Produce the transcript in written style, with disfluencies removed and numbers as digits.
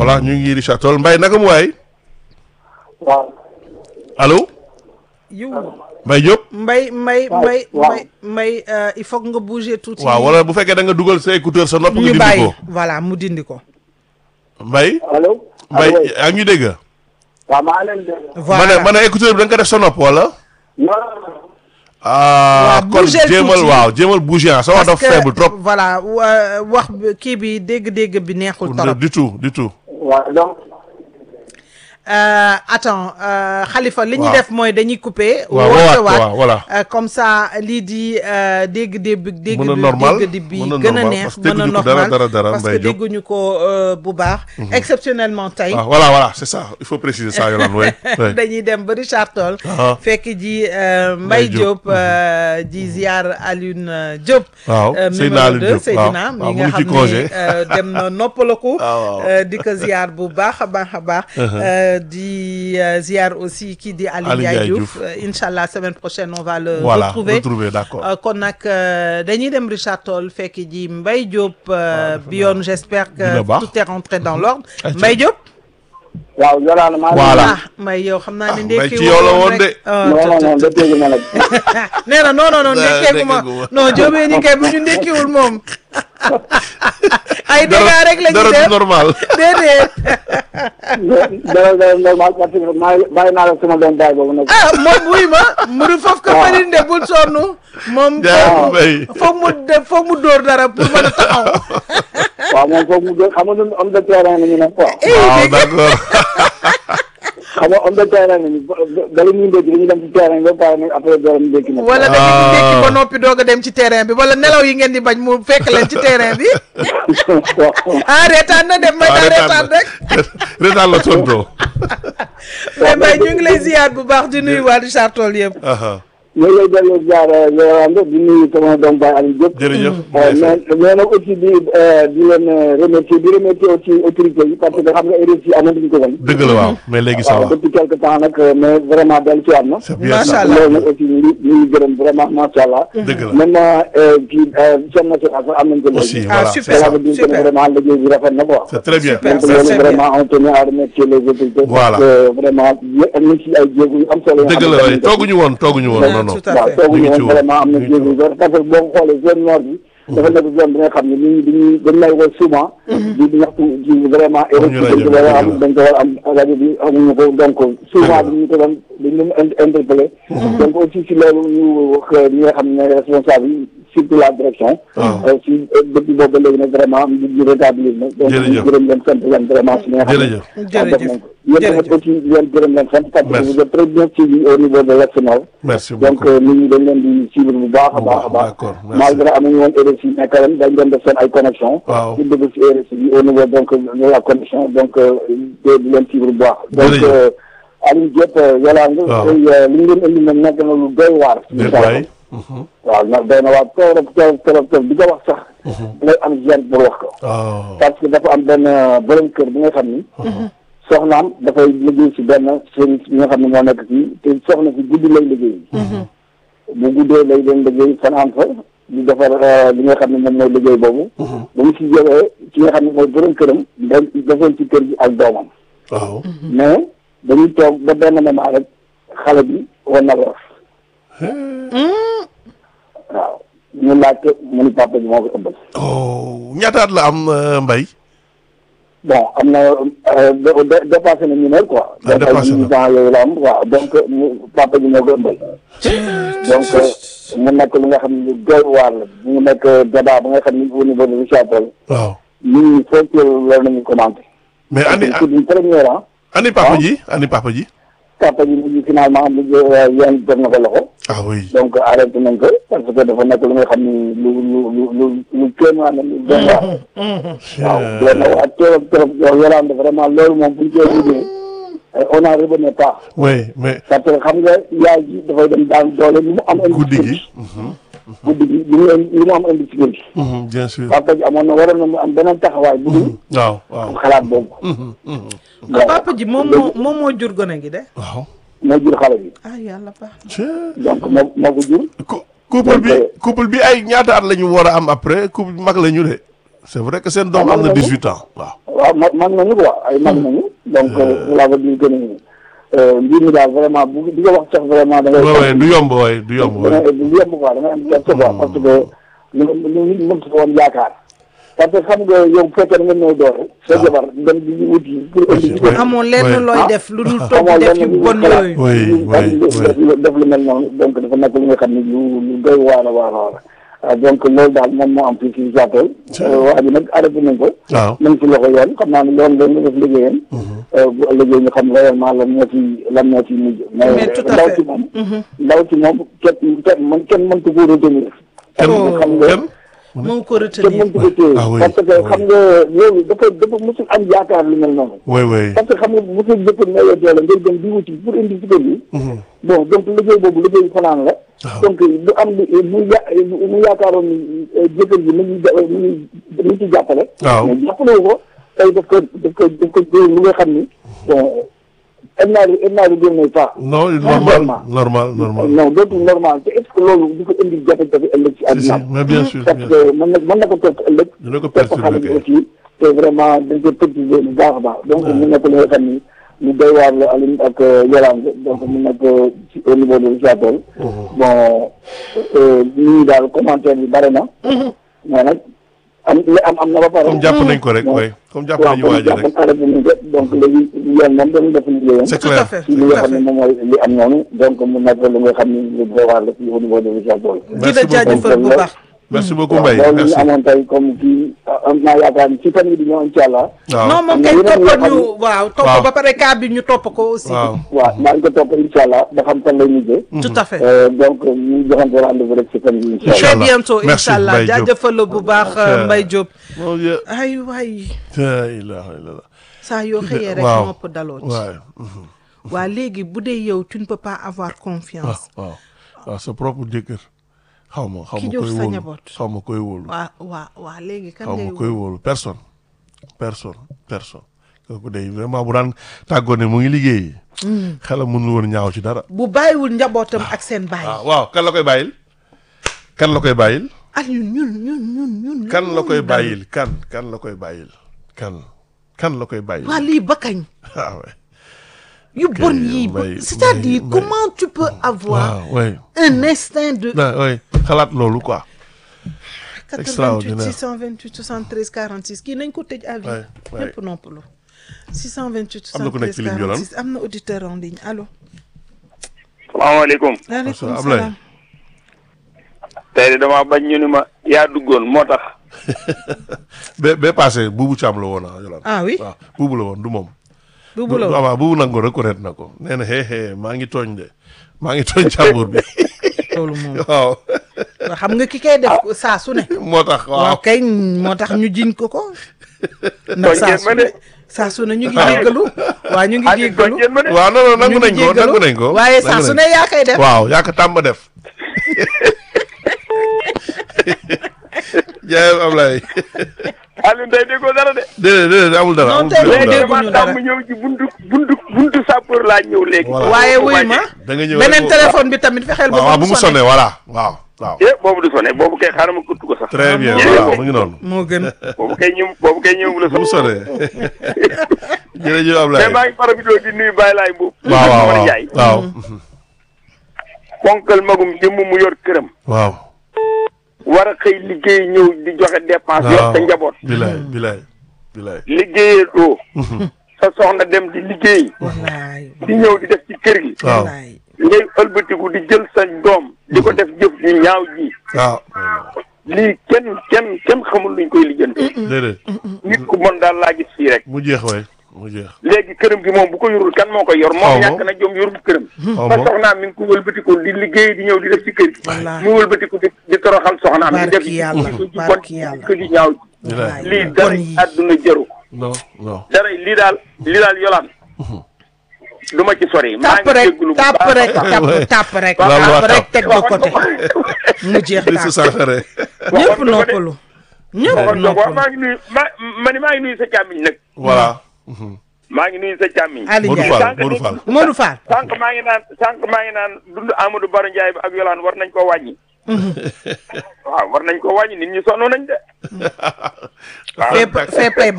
voilà ñu ngi Richard Toll Mbaye naka mu waay. waaw. allo. yow Mbaye Diop. Mbaye il faut que nga bouger tuuti. waaw wala bu fekkee da nga dugal sa écouteur sa nopp. nga ñu dindi bàyyi ko voilà mu dindi ko. Mbaye. allo. Mbaye ak ñu dégg. waaw maa leen dégg. voilà ma ne écouteur bi da nga ko def sa nopp wala. non. ah kon bougeel jéemal tuuti. waaw jéemal bouger ah sa wax dafa faible trop. voilà wax kii bi dégg-dégg bi neexul trop. du tout. waaw donc. attends Khalifa li ñuy def mooy dañuy couper. waaw voilà. comme ça lii di dégg mën a normal bi gën a neex mën a normal parce que dégguñu ko bu baax. exceptionnellement tey. voilà c'est ça il faut préciser ça Yolande oui. dañuy dem ba Richard Toll. fekk ji Mbaye Diop di ziar Alioune Diop. waaw Seydina Alioune Diop Seydina mi nga xam ne dem na noppalaku. di ko ziar bu baax a baax. di ziar aussi kii di Aliou Ndiaye Diouf incha allah semaine prochaine on va le retrouver d'accord kon nag dañuy dem Richard Toll fekk ji Mbaye Diop bi yoon j'espère que tout est rentré dans l'ordre Mbaye Diop waaw Yolande maa voilà Mbaye yow xam naa ne ndekki ci yow la woon de non ndekkeegu ma nag nee na non ndekkeegu ma non Diobé ni kay bu ñu ndekkiwul moom ay dégâts rek la ñu def dara normal déedéet dara normal parce que bàyyi naa la sama doom baay boobu nag moom wuy ma mburu foofu ko farine de bul sonn moom foog mu dóor dara pour mën a taxaw waaw moom foog mu dóor xam nga ñun homme de terrain la ñu ne quoi waaw d'accord xam nga homme de terrain la ñu bala ñuy ndékki dañuy dem ci terrain bi ba pare nag après door mu ndékki nag wala da ngeen di ndékki ba noppi doog a dem ci terrain bi wala nelaw yi ngeen di bañ mu fekk leen ci terrain bi reetaan na dem may daa reetaan rek reetaan la tontoo mais Mbaye ñu ngi lay ziar bu baax di nuyu waa Richard Toll yëpp ñu ngi lay delloo ziar Yolande di nuyu sama doom baay Aliou Diop jërëjëf mais nag aussi di leen remercier aussi autorités yi parce que xam nga RSI amatuñ ko woon dëgg la waaw mais léegi ça va depuis quelque temps nag mais vraiment dellu ci waat na macha allah loolu nag aussi ñu ngi gërëm vraiment macha allah dëgg la maintenant kii chaîne nationale sax am nañ ko léegi super ça veut dire que vraiment liggéey bi rafet na quoi c'est très bien donc loolu vraiment on tenait à remercier les autorités voilà parce que vraiment am nañ ci ay jéego yu am solo dëgg la waay tooguñu woon non waaw tooguñu woon vraiment am na jéego parce que boo xoolee zone nord bi dafa nekk zone bi nga xam ne nit ñi dañ lay woo souvent di ñaxtu ci vraiment dañ ko war a am rajo bi amuñu ko donc souvent dañu ko doon dañ leen interpellé donc aussi si loolu ñu wax ñi nga xam ne responsable yi surtout la direction si depuis boobu ba léegi nag vraiment di rétablir na donc ñu gërëm leen sant leen vraiment si nga xam ne def nañ ko yéen tamit aussi leen gërëm leen sant parce que vous êtes très bien suivi au niveau de l'axe nord donc nit ñi dañ leen di suivre bu baax a baax a baax malgré amuñu woon RSI mais quand même dañ doon def seen ay connexion pour dugg si RSI bi au niveau donc de la connexion donc di leen suivre bu baax donc Aliou Diop Yolande li ñu leen indi nag nekk na lu doy waar waaw nag doy na waar trop di ko wax sax lay am gêne pour wax ko parce que dafa am benn borom kër bi nga xam ni soxnaam dafay liggéey si benn service bi nga xam ne moo nekk fii te soxna si guddi lay liggéey bu guddee lay leen liggéey fanaan fa di defar li nga xam ne moom mooy liggéey boobu ba mu si jógee ci nga xam ne mooy borom këram defoon ci kër gi ak doomam mais dañuy toog ba benn moment rek xale bi war na lor waaw ñu laajte mu ni papa ji moo ko ëmbal ñaataat la am Mbaye bon am na dépassé na mineur quoi dépassé na 8 ans yooyu la am waaw donc papa ji moo ko ëmbal donc mu nekk li nga xam ne doy waar la mu nekk débat ba nga xam ne au niveau de Richard Toll waaw nit ñi foofu loolu nañu commenté mais c'est une première ani papa ji papa ji mujj finalement yéen def na ko loxo oui donc arrêté nañ ko parce que dafa nekk lu nga xam ni lu kéemaan la lu doy waar waaw doon waa trop Yolande vraiment loolu moom buñ koy liggéey on n'en revenait pas oui mais parce que xam nga yaay ji dafay dem daan doole li mu am guddi gi li mu am indi ci kër gi bien sûr papa ji waroon na mu am beneen taxawaay bu dul waaw xalaat boobu papa ji moom moo jur gone gi de waaw moo jur xale bi yàlla baax donc moo ko jur couple bi ay ñaata at la ñu war a am après couple bi mag la ñu de c'est vrai que seen doom am na 18 ans waaw waaw mag nañu quoi ay mag nañu. donc cela veut dire que ni mbir mi daal vraiment bu di nga wax sax vraiment da ngay. du yomb waay du yomb waay. du yomb quoi da ngay am gerte quoi parce que lu nit mënut woon yaakaar. parce que xam nga yow bu fekkee da nga ñëw door sa jabar dem di wuti pour indi amoon lenn looy def lu dul toog def yu bon yooyu def lu mel noonu donc dafa nekk lu nga xam ne lu doy waar a waar donc loolu daal moom moo am fii si Jàppal waa ji nag arrêté nañ ko nañ ci loxo yoon xam naa ne yoon dañ nga def liggéeyam bu ëllëgee ñu xam réellement lan moo ci mujj mais ndaw ci moom kenn mëntu ko retenir xam nga moo ko retenir parce que xam nga loolu dafa mosul am yaakaar lu mel noonu. parce que xam nga mosul jëkkër mayoo doole ngay dem di wuti pour indi ci kër gi. bon donc liggéey boobu liggéey fanaan la. donc du am mu yaakaaroon ni jëkkër gi mu ngi ci jàppale. mais jàppale wu ko tey daf ko lu nga xam ni bon. énaaru génne pas. non normal. non dootul normal te est-ce que loolu di ko indi jafe-jafe ëllëg ci àdduna. mais bien sûr parce que mën na ko topp ëllëg. dina ko perturber aussi te vraiment dañ ko perturber bu baax a baax. donc mu nekk li nga xam ni lu doy waar la Aline ak Yolande donc mu nekk ci au niveau de Richard-Toll. bon ñii daal commentaire bi bare na. mais nag. am na ba pare. comme jàpp nañ ko rek waaye comme jàpp nañu waa ji rek donc léegi yéen moom dañuy def liggéeyam. c'est clair ci li nga xam ne moom mooy li am noonu donc mu nekk li nga xam ne lu doy waar la ci au niveau de Richard-Toll. di la jaajëfal bu baax. merci beaucoup Mbaye loolu ñu amoon tey comme kii am naa yaakaar ni ci fan yi di ñëw incha allah. non moom kay topp ñu topp ba pare cas bi ñu topp ko aussi. waaw maa ngi ko topp incha allah ba xam fan lay mujjee. tout à fait donc ñu joxante rendez-vous rek ci fan yi incha allah. très bientôt incha allah jaajëfal la bu baax Mbaye Diop. ay waay. saa yoo xëyee rek nopp daloo ci. waa léegi bu dee yow tu ne peux pas avoir confiance. waaw sa propre jëkkër. xaw ma koy wóolu waa léegi kan xaw ma koy wóolu personne kooku day vraiment bu daan tàggoo ne mu ngi liggéey xelam mënul woon ñaaw ci dara bu bàyyiwul njabootam ak seen bàyyi waaw kan la koy bàyyil ak ñun kan la koy bàyyil kan la koy bàyyil waa lii ba kañ yu bon yi c'est-à-dire comment tu peux avoir un instinct de xalaat loolu quoi 88 628 73 46 kii nañ ko tëj à vie ñëpp noppalu 628 73 46 am na auditeur en ligne allo salaamaaleykum waaleykum salaam tey de dama bañ ñu ni ma yaa duggoon moo tax ba passé buubu Caam la woon Yolande oui waaw buubu la woon du moom buubu la waaw buubu nag ko reconnaître na ko nee na maa ngi tooñ càmbur bi loolu moom waaw xam nga ki koy def saa su ne moo tax waaw kay moo tax ñu jiñ ko ndax saa su ne ñu ngi jéggalu waaw ñu ngi jéggalu waaw non nangu nañ ko waaye saa su ne yaa koy def waaw yaa ko tàmm def jaay Ablaye Aliou Ndeye déggoo dara de. déedéet amul dara dégguñu dara mu ñëw ci buntu sapeur laa ñëw léegi. waaye wuy ma da nga ñëw beneen téléphone bi tamit fexeel ba bu mu sonné voilà waaw. boobu du sonné boobu kay xaaral ma kuttu ko sax. très bien voilà mu ngi noonu. moo gën. boobu kay ñëw la. bu mu sonné jërëjëf Ablaye. mais maa ngi profité di nuyu Baye Laye Mbow. waaw. ponkal magum jëmm mu yor këram. waaw. war a xëy liggéey ñëw di joxe dépense yor sa njaboot. bilaay. liggéeyee doo. sa soxna dem di liggéey. di ñëw di def ci kër gi. waaw ngay ëlbatiku di jël sa doom. di ko def jëf ñu ñaaw ji. waaw. lii kenn xamul luñ koy lijjanti. déedéet. nit ku bon daal laa gis fii rek. mu jeex. léegi këram gi moom bu ko yorul kan moo koy yor. moom ñàkk na jom yorul këram. ba soxnaam mi ngi ko wëlbatiku di liggéey di ñëw di def ci kër gi. mu wëlbatiku di toroxal soxnaam. di def barki yàlla ko ji ñaaw. lii dara àdduna jëru. non. dara lii daal yolaan. du ma ci sori. tàpp rek tàpp rek teg de côté mu jeex daal ñëpp noppalu. maa ngi nuyu sa càmmiñ nag. voilà. maa ngi nuyu sa càmmiñ. Modou Fall. sànq maa ngi naan dund Amadou Baro Ndiaye bi ak Yolande war nañ koo wàññi. waaw war nañ koo wàññi nit ñi sonn nañ de. fee pay